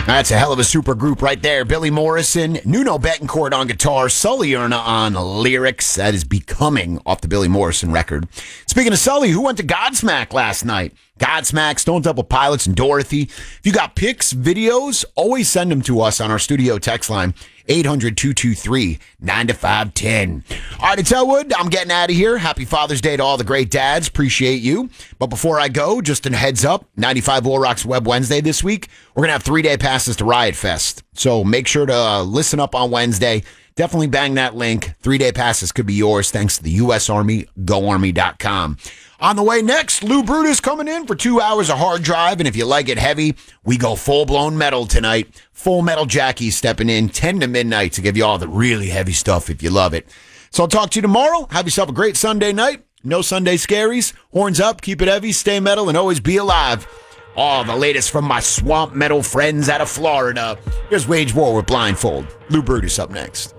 That's a hell of a super group right there. Billy Morrison, Nuno Bettencourt on guitar, Sully Erna on lyrics. That is Becoming off the Billy Morrison record. Speaking of Sully, who went to Godsmack last night? Godsmack, Stone Temple Pilots, and Dorothy. If you got pics, videos, always send them to us on our studio text line, 800-223-9510. All right, it's Elwood. I'm getting out of here. Happy Father's Day to all the great dads. Appreciate you. But before I go, just a heads up, 95 Bull Rocks Web Wednesday this week, we're going to have 3-day passes to Riot Fest. So make sure to listen up on Wednesday. Definitely bang that link. 3-day passes could be yours thanks to the U.S. Army, GoArmy.com. On the way next, Lou Brutus coming in for 2 hours of hard drive. And if you like it heavy, we go full-blown metal tonight. Full Metal Jackie stepping in 10 to midnight to give you all the really heavy stuff if you love it. So I'll talk to you tomorrow. Have yourself a great Sunday night. No Sunday scaries. Horns up, keep it heavy, stay metal, and always be alive. All the latest from my swamp metal friends out of Florida. Here's Wage War with Blindfold. Lou Brutus up next.